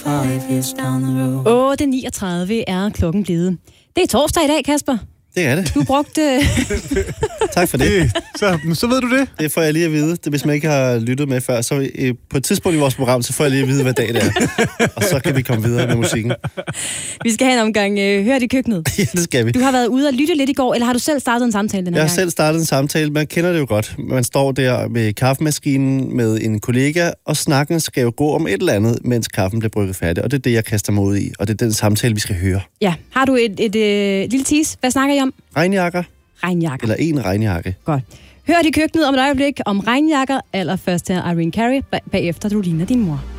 8:39 er klokken blevet. Det er torsdag i dag, Kasper. Det er det. Du brugte... Tak for det. Så ved du det. Det får jeg lige at vide. Hvis man ikke har lyttet med før, så på et tidspunkt i vores program, så får jeg lige at vide, hvad dag det er. Og så kan vi komme videre med musikken. Vi skal have en omgang Hørt i køkkenet. Ja, det skal vi. Du har været ude og lytte lidt i går, eller har du selv startet en samtale den her gang? Jeg har selv startet en samtale. Man kender det jo godt. Man står der med kaffemaskinen med en kollega, og snakken skal jo gå om et eller andet, mens kaffen bliver brygget færdig. Og det er det, jeg kaster mig ud i. Og det er den samtale, vi skal høre. Ja. Har du et lille tease? Hvad snakker I om? Regnjakker. Regnjakker. Eller en regnjakke. Godt. Hør i køkkenet om et øjeblik om regnjakker. Allerførst til Irene Cara, bagefter du ligner din mor.